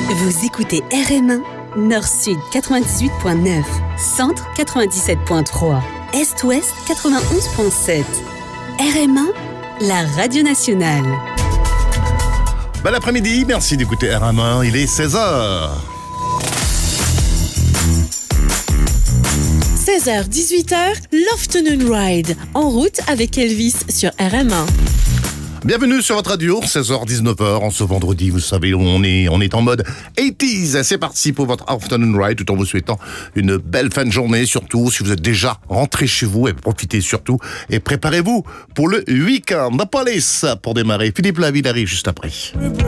Vous écoutez RM1, Nord-Sud 98.9, Centre 97.3, Est-Ouest 91.7. RM1, la radio nationale. Bon après-midi, merci d'écouter RM1, il est 16h. 16h, 18h, l'Afternoon Ride, en route avec Elvis sur RM1. Bienvenue sur votre radio, 16h, 19h, en ce vendredi, vous savez où on est en mode 80s. C'est parti pour votre Afternoon Ride, tout en vous souhaitant une belle fin de journée, surtout si vous êtes déjà rentré chez vous, et profitez surtout, et préparez-vous pour le week-end. The Police pour démarrer. Philippe Laville arrive juste après.